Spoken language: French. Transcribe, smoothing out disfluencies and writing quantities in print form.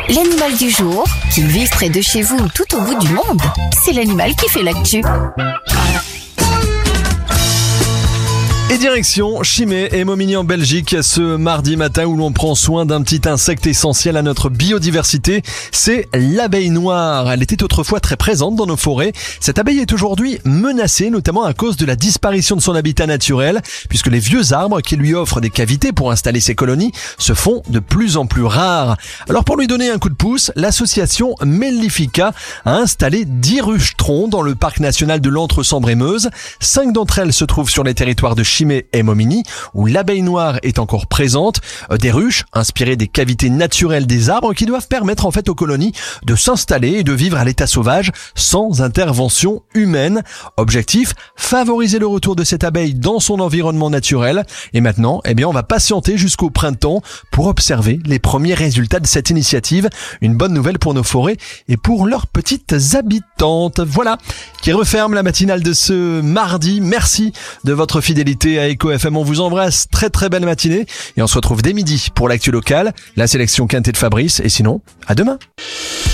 L'animal du jour, qu'il vive près de chez vous ou tout au bout du monde, c'est l'animal qui fait l'actu. Et direction Chimay et Momigny en Belgique ce mardi matin où l'on prend soin d'un petit insecte essentiel à notre biodiversité, c'est l'abeille noire. Elle était autrefois très présente dans nos forêts. Cette abeille est aujourd'hui menacée, notamment à cause de la disparition de son habitat naturel, puisque les vieux arbres qui lui offrent des cavités pour installer ses colonies se font de plus en plus rares. Alors pour lui donner un coup de pouce, l'association Mellifica a installé 10 ruches-troncs dans le parc national de l'Entre-Sambre-et-Meuse. 5 d'entre elles se trouvent sur les territoires de Chimay et Momigny, où l'abeille noire est encore présente. Des ruches inspirées des cavités naturelles des arbres qui doivent permettre en fait aux colonies de s'installer et de vivre à l'état sauvage sans intervention humaine. Objectif, favoriser le retour de cette abeille dans son environnement naturel. Et maintenant, on va patienter jusqu'au printemps pour observer les premiers résultats de cette initiative. Une bonne nouvelle pour nos forêts et pour leurs petites habitantes. Voilà, qui referme la matinale de ce mardi. Merci de votre fidélité à Echo FM. On vous embrasse, très très belle matinée et on se retrouve dès midi pour l'actu locale, la sélection quintée de Fabrice et sinon, à demain.